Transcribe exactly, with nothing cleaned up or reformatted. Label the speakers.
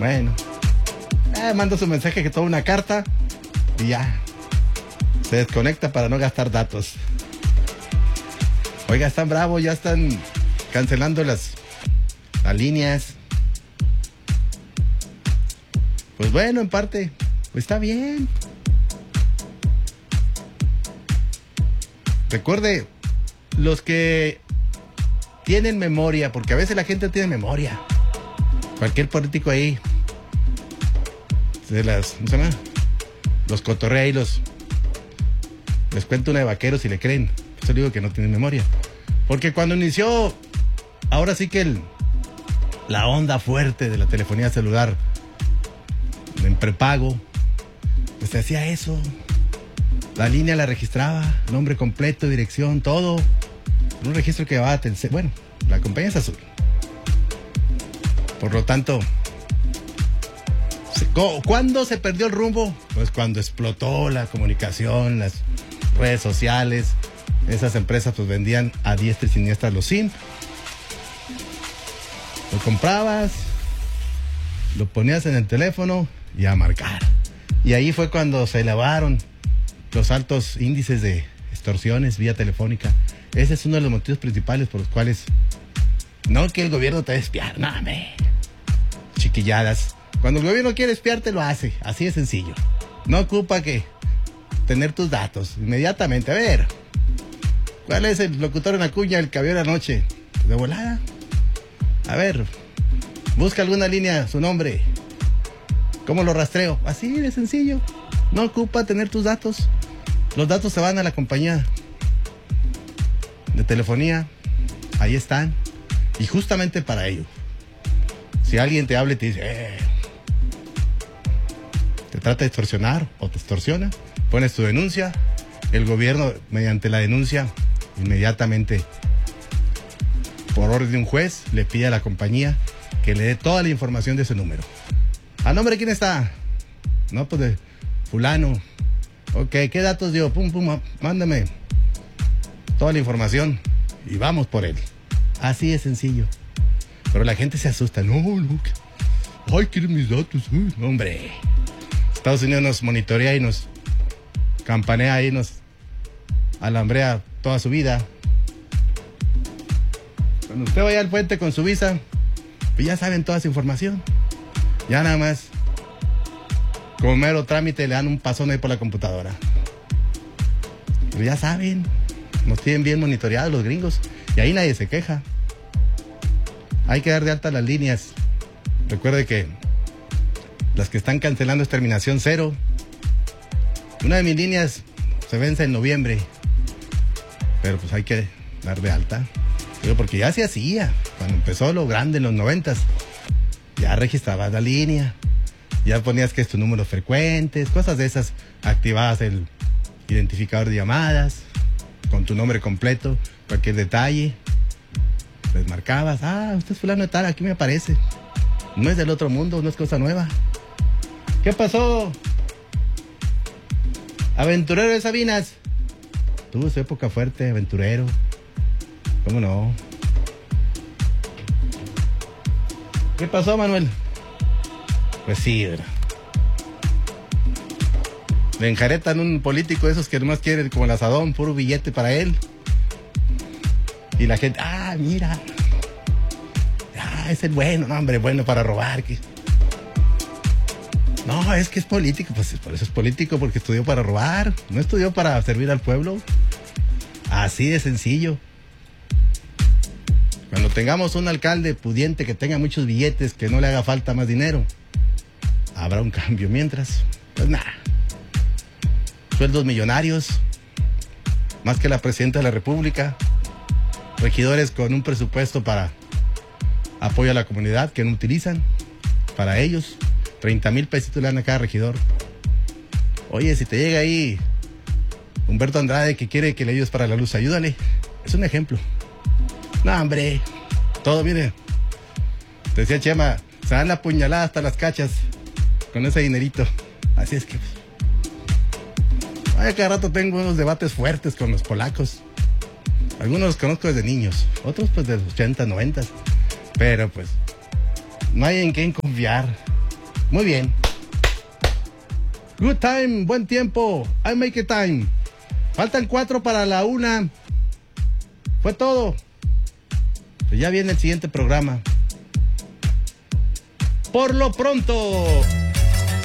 Speaker 1: Bueno, eh, manda su mensaje que toma una carta y ya. Se desconecta para no gastar datos. Oiga, están bravos, ya están cancelando las, las líneas. Pues bueno, en parte, pues está bien. Recuerde, los que tienen memoria, porque a veces la gente tiene memoria. Cualquier político ahí se las, ¿cómo se llama? Los cotorrea y los les cuento una de vaqueros y le creen. Por eso digo que no tienen memoria. Porque cuando inició, ahora sí que el, la onda fuerte de la telefonía celular en prepago, pues se hacía eso. La línea la registraba, nombre completo, dirección, todo. Un registro que llevaba Telcel. Bueno, la compañía es Azul. Por lo tanto, ¿cuándo se perdió el rumbo? Pues cuando explotó la comunicación, las redes sociales. Esas empresas pues vendían a diestra y siniestra los SIM. Lo comprabas, lo ponías en el teléfono y a marcar. Y ahí fue cuando se elevaron los altos índices de extorsiones vía telefónica. Ese es uno de los motivos principales por los cuales no que el gobierno te va a espiar, no, me chiquilladas. Cuando el gobierno quiere espiarte lo hace, así de sencillo. No ocupa que tener tus datos inmediatamente. A ver, ¿cuál es el locutor en la cuña el que vio la noche? De volada. A ver, busca alguna línea, su nombre. ¿Cómo lo rastreo? Así de sencillo. No ocupa tener tus datos. Los datos se van a la compañía de telefonía. Ahí están. Y justamente para ello. Si alguien te habla y te dice, eh, te trata de extorsionar o te extorsiona, pones tu denuncia. El gobierno, mediante la denuncia, inmediatamente, por orden de un juez, le pide a la compañía que le dé toda la información de ese número. ¿A nombre de quién está? No, pues de fulano. Ok, ¿qué datos dio? Pum, pum, mándame toda la información y vamos por él. Así de sencillo. Pero la gente se asusta. No, no. Ay, quieren mis datos. Uy, no, hombre. Estados Unidos nos monitorea y nos campanea y nos alambrea toda su vida. Cuando usted vaya al puente con su visa, pues ya saben toda esa información. Ya nada más, como mero trámite, le dan un pasón ahí por la computadora. Pero ya saben, nos tienen bien monitoreados los gringos. Y ahí nadie se queja. Hay que dar de alta las líneas. Recuerde que las que están cancelando es terminación cero. Una de mis líneas se vence en noviembre. Pero pues hay que dar de alta. Digo, porque ya se hacía. Cuando empezó lo grande en los noventas, ya registrabas la línea. Ya ponías que es tu número frecuentes, cosas de esas. Activabas el identificador de llamadas con tu nombre completo, cualquier detalle. Les marcabas, ah, usted es fulano de tal, aquí me aparece. No es del otro mundo, no es cosa nueva. ¿Qué pasó? Aventurero de Sabinas. Tuvo su época fuerte, aventurero. ¿Cómo no? ¿Qué pasó, Manuel? Pues sí, ¿verdad? Le enjaretan un político de esos que nomás quieren como el asadón, puro billete para él. Y la gente, ah, mira. Ah, es el bueno, no, hombre, bueno para robar. ¿Qué? No, es que es político. Pues por eso es político, porque estudió para robar. No estudió para servir al pueblo. Así de sencillo. Cuando tengamos un alcalde pudiente que tenga muchos billetes, que no le haga falta más dinero, habrá un cambio. Mientras, pues nada. Sueldos millonarios, más que la presidenta de la República. Regidores con un presupuesto para apoyo a la comunidad que no utilizan para ellos. treinta mil pesitos le dan a cada regidor. Oye, si te llega ahí Humberto Andrade que quiere que le ayudes para la luz, ayúdale. Es un ejemplo. No, hombre, todo viene. Te decía Chema, se dan la puñalada hasta las cachas con ese dinerito. Así es que, vaya, cada rato tengo unos debates fuertes con los polacos. Algunos los conozco desde niños, otros pues de los ochenta, noventa. Pero pues no hay en quién confiar. Muy bien. Good time, buen tiempo. I make it time. Faltan cuatro para la una. Fue todo. Pues ya viene el siguiente programa. Por lo pronto,